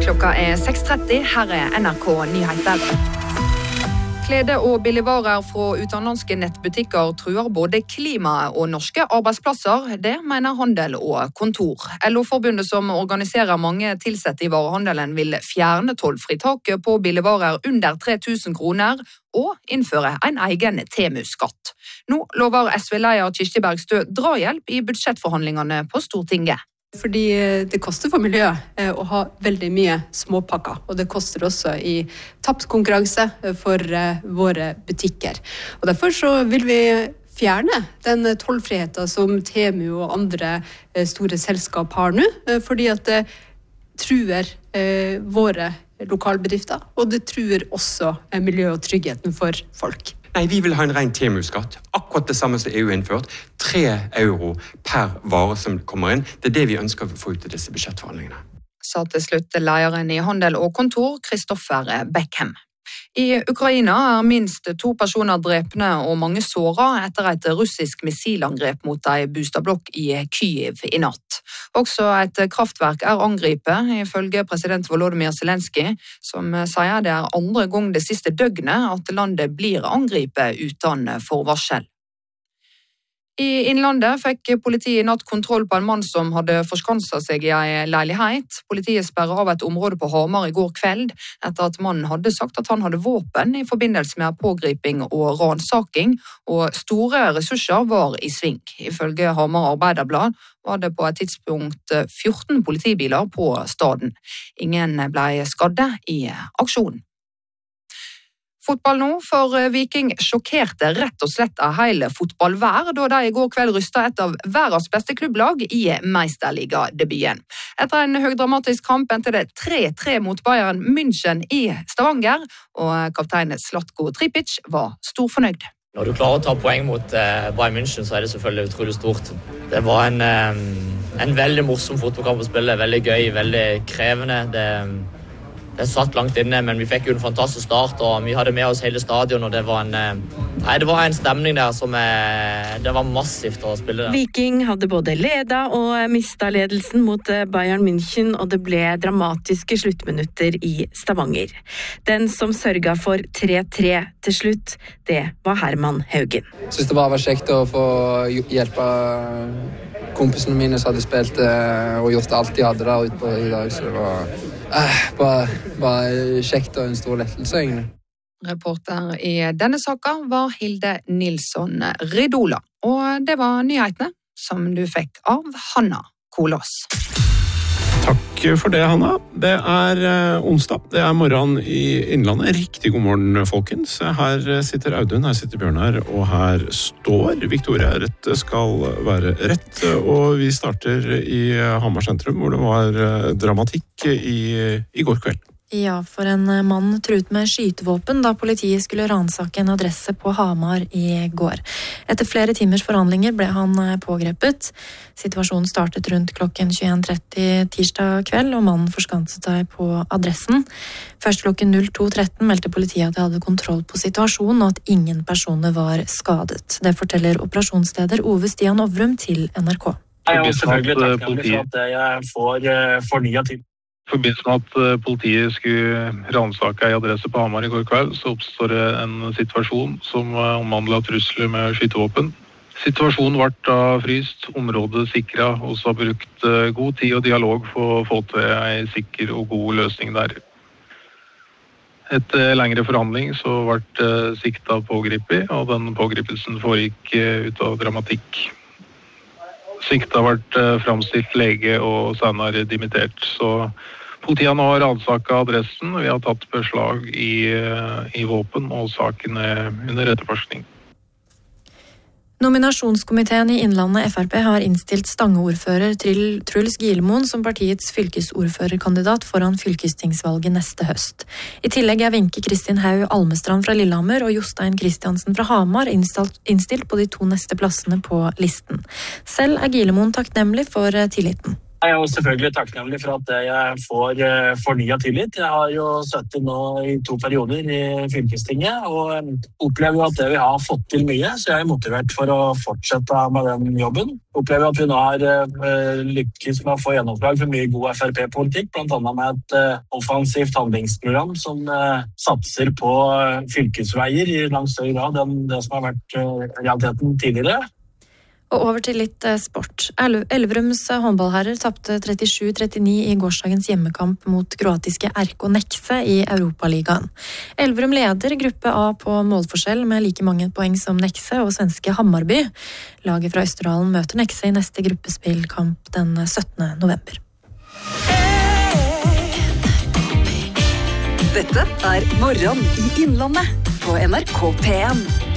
Klokka 6:30, her NRK Nyheter. Klede- og billigvarer fra utenlandske nettbutikker truer både klimaet og norske arbeidsplasser. Det mener Handel og Kontor. LO-forbundet som organiserer mange tilsette i varehandelen vil fjerne tollfritaket på billigvarer under 3000 kroner og innføre en egen Temu-skatt. Nå lover SV-leder Kirsti Bergstø drahjelp i budsjettforhandlingene på Stortinget. Fordi det koster for miljøet å ha veldig mye småpakker, og det koster også i tapt konkurranse for våre butikker. Og derfor så vil vi fjerne den tollfriheten som Temu og andre store selskap har nå, fordi at det truer våre lokalbedrifter, og det truer også miljø og tryggheten for folk. Nei, vi vil ha en ren Temu-skatt. Akkurat det samme som EU innført. 3 euro per vare som kommer inn. Det er det vi ønsker å få ut i disse budsjettforhandlingene. Sa til slutt lederen i Handel og Kontor, Kristoffer Beckham. I Ukraina er minst 2 personer drepne og mange såret etter et russisk missilangrep mot en boligblokk i Kyiv i natt. Også et kraftverk er angrepet, ifølge president Volodymyr Zelenskyj, som sier det er andre gang det siste døgnet at landet blir angrepet uten forvarsel. I Innlandet fikk politiet i natt kontroll på en mann som hadde forskanset seg i en leilighet. Politiet sperret av et område på Hamar i går kveld, etter at mannen hadde sagt at han hadde våpen i forbindelse med pågriping og ransaking, og store ressurser var i sving. Ifølge Hamar Arbeiderblad var det på et tidspunkt 14 politibiler på staden. Ingen ble skadde i aksjonen. Fotball nå, for Viking sjokkerte rett og slett av hele fotballvær da de i går kveld rystet et av verdens beste klubblag i meisterligadebuten. Etter en høydramatisk kamp endte det 3-3 mot Bayern München i Stavanger, og kaptein Zlatko Tripic var storfornøyd. Når du klarer å ta poeng mot Bayern München, så er det selvfølgelig utrolig stort. Det var en veldig morsom fotballkamp å spille, veldig gøy, veldig krevende. Det satt langt inne, men vi fikk jo en fantastisk start, og vi hadde med oss hele stadion, og det var en stemning der som det var massivt å spille der. Viking hadde både leda og mistet ledelsen mot Bayern München, og det ble dramatiske sluttminutter i Stavanger. Den som sørget for 3-3 til slutt, det var Herman Haugen. Jeg synes det bare var kjekt å få hjelpe kompisene mine som hadde spilt og gjort alt de hadde der ute i dag, så det var bare kjekt og en stor lettelse, egentlig. Reporter i denne saken var Hilde Nilsson Ridola, og det var nyhetene som du fikk av Hanna Kolås. Takk for det, Hanna. Det er onsdag, det er morgen i Innlandet. Riktig god morgen, folkens. Her sitter Audun, her sitter Bjørnar, og her står Victoria. Rett skal være rett, og vi starter i Hamar sentrum, hvor det var dramatikk i går kveld. Ja, for en mann truet med skytevåpen da politiet skulle ransake en adresse på Hamar i går. Etter flere timers forhandlinger ble han pågrepet. Situasjonen startet rundt klokken 21:30 tirsdag kveld, og mannen forskanset seg på adressen. Først klokken 02:13 meldte politiet at de hadde kontroll på situasjonen, og at ingen personer var skadet. Det forteller operasjonsleder Ove Stian Ovrum til NRK. Jeg er selvfølgelig takknemlig for at jeg får fornyet tid. I forbindelse med at politiet skulle ransake en adresse på Hamar i går kveld, så oppstår det en situasjon som omhandlet trusler med skytevåpen. Situasjonen ble da fryst, området sikret, og så har brukt god tid og dialog for å få til en sikker og god løsning der. Etter lengre forhandling så ble sikta pågripet, og den pågripelsen foregikk ut av dramatikk. Sikta ble framstilt lege og senere dimittert, så politiet nå har ransaket adressen. Vi har tatt beslag i våpen, og saken er under etterforskning. Nominasjonskomiteen i Innlandet FrP har innstilt Stange-ordfører Truls Gilemoen som partiets fylkesordførerkandidat foran fylkestingsvalget neste høst. I tillegg er Wenche Kristin Haug Almestrand fra Lillehammer og Jostein Kristiansen fra Hamar innstilt på de 2 neste plassene på listen. Selv er Gilemoen takknemlig for tilliten. Jeg er jo selvfølgelig takknemlig for at jeg får fornyet tillit. Jeg har jo sittet nå i 2 perioder i fylkestinget, og opplever jo at vi har fått til mye, så jeg er motivert for å fortsette med den jobben. Opplever at vi nå har lykkes med å få gjennomslag for mye god FrP-politikk, blant annet med et offensivt handlingsprogram som satser på fylkesveier i langt større grad enn det som har vært realiteten tidligere. Og over til litt sport. Elverums håndballherrer tapte 37-39 i gårsdagens hjemmekamp mot kroatiske RK Nexe i Europaligaen. Elverum leder gruppe A på målforskjell med like mange poeng som Nexe og svenske Hammarby. Laget fra Østerdalen møter Nexe i neste gruppespillkamp den 17. november. Dette Morgen i Innlandet på NRK P1.